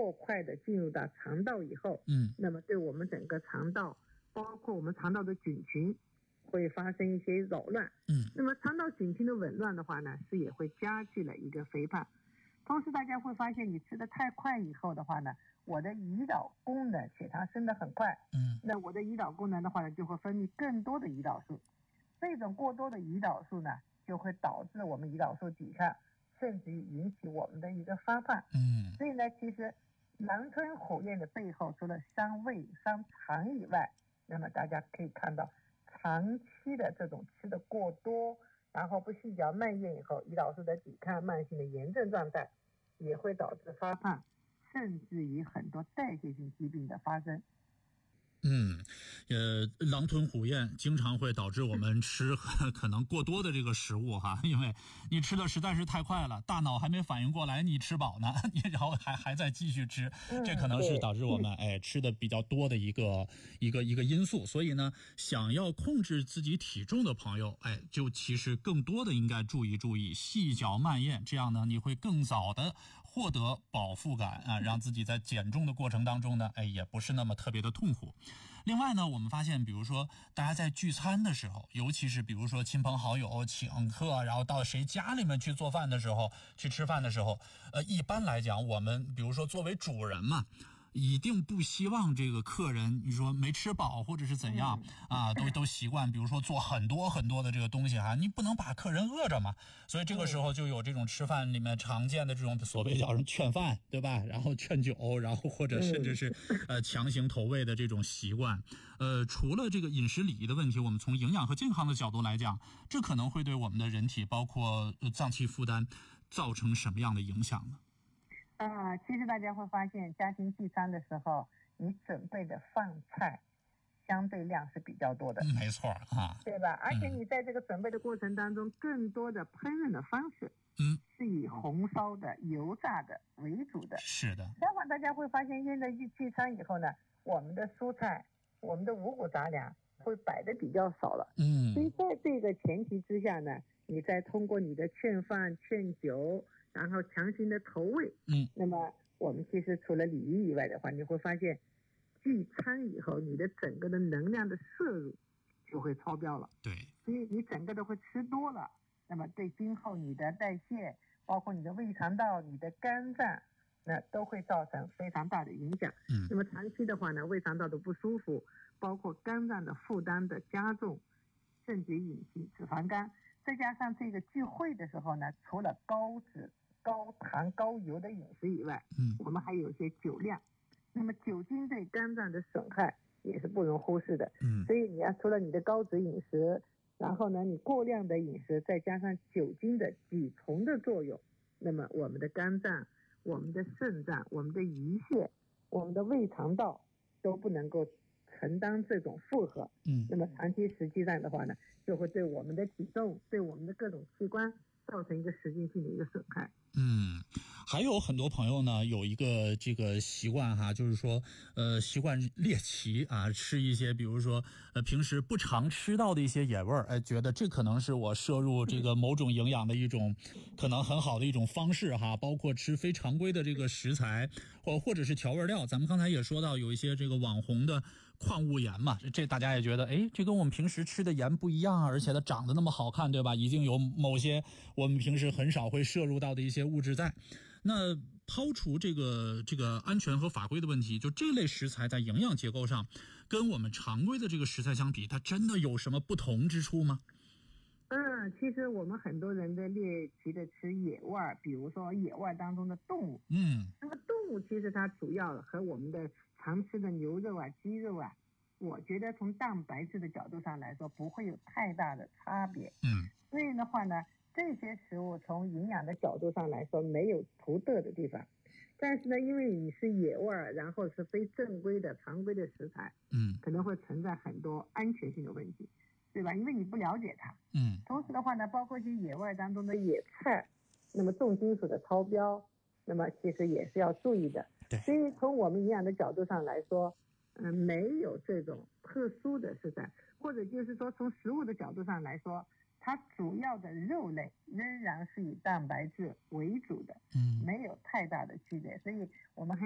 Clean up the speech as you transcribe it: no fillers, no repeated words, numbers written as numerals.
过快的进入到肠道以后，那么对我们整个肠道，包括我们肠道的菌群会发生一些扰乱。那么肠道菌群的紊乱的话呢，是也会加剧了一个肥胖。同时大家会发现，你吃的太快以后的话呢，我的胰岛功能血糖升得很快，那我的胰岛功能的话呢，就会分泌更多的胰岛素。这种过多的胰岛素呢，就会导致我们胰岛素抵抗，甚至于引起我们的一个发胖。所以呢，其实狼吞虎咽的背后，除了伤胃伤肠以外，那么大家可以看到，长期的这种吃的过多，然后不细嚼慢咽以后，胰岛素的抵抗慢性的炎症状态，也会导致发胖，甚至于很多代谢性疾病的发生。 狼吞虎咽经常会导致我们吃可能过多的这个食物哈，因为你吃的实在是太快了，大脑还没反应过来你吃饱呢，你然后还在继续吃，这可能是导致我们吃的比较多的一个因素。所以呢，想要控制自己体重的朋友，就其实更多的应该注意细嚼慢咽，这样呢你会更早的获得饱腹感啊，让自己在减重的过程当中呢，也不是那么特别的痛苦。另外呢，我们发现比如说大家在聚餐的时候，尤其是比如说亲朋好友请客，然后到谁家里面去做饭的时候，去吃饭的时候，一般来讲我们比如说作为主人嘛，一定不希望这个客人你说没吃饱或者是怎样啊，都习惯比如说做很多很多的这个东西哈，你不能把客人饿着嘛。所以这个时候就有这种吃饭里面常见的这种所谓叫什么劝饭，对吧？然后劝酒，然后或者甚至是强行投喂的这种习惯。除了这个饮食礼仪的问题，我们从营养和健康的角度来讲，这可能会对我们的人体包括脏器负担造成什么样的影响呢？ 其实大家会发现，家庭聚餐的时候，你准备的饭菜相对量是比较多的， 没错啊， 对吧？而且你在这个准备的过程当中，更多的烹饪的方式，是以红烧的、油炸的为主的。 是的。 相反，大家会发现，现在聚餐以后呢，我们的蔬菜、我们的五谷杂粮会摆的比较少了。所以在这个前提之下呢，你再通过你的劝饭、劝酒，然后强行的投喂，那么我们其实除了礼仪以外的话，你会发现聚餐以后你的整个的能量的摄入就会超标了。 对， 所以你整个都会吃多了，那么对今后你的代谢，包括你的胃肠道、你的肝脏，那都会造成非常大的影响。那么长期的话呢，胃肠道的不舒服，包括肝脏的负担的加重，甚至引起脂肪肝。再加上这个聚会的时候呢，除了高脂、高糖、高油的饮食以外，我们还有一些酒量。那么酒精对肝脏的损害也是不容忽视的。所以你要除了你的高脂饮食，然后呢，你过量的饮食，再加上酒精的几重的作用，那么我们的肝脏、我们的肾脏、我们的胰腺、我们的胃肠道都不能够承担这种负荷。那么长期实际上的话呢，就会对我们的体重、对我们的各种器官造成一个实际性的一个损害。 还有很多朋友呢有一个这个习惯哈，就是说习惯猎奇啊，吃一些比如说平时不常吃到的一些野味儿，觉得这可能是我摄入这个某种营养的一种可能很好的一种方式哈，包括吃非常规的这个食材或者是调味料。咱们刚才也说到有一些这个网红的矿物盐嘛，这大家也觉得这跟我们平时吃的盐不一样啊，而且它长得那么好看，对吧？已经有某些我们平时很少会摄入到的一些物质在。那抛除这个安全和法规的问题，就这类食材在营养结构上跟我们常规的这个食材相比，它真的有什么不同之处吗？ 其实我们很多人的猎奇的吃野味，比如说野外当中的动物，那么动物其实它主要和我们的常吃的牛肉啊、鸡肉啊，我觉得从蛋白质的角度上来说不会有太大的差别。所以的话呢，这些食物从营养的角度上来说没有独特的地方，但是呢，因为你是野味，然后是非正规的常规的食材，可能会存在很多安全性的问题，对吧？因为你不了解它。同时的话呢，包括一些野外当中的野菜，那么重金属的超标，那么其实也是要注意的。所以从我们营养的角度上来说，没有这种特殊的食材，或者就是说从食物的角度上来说，它主要的肉类仍然是以蛋白质为主的，没有太大的区别。所以我们还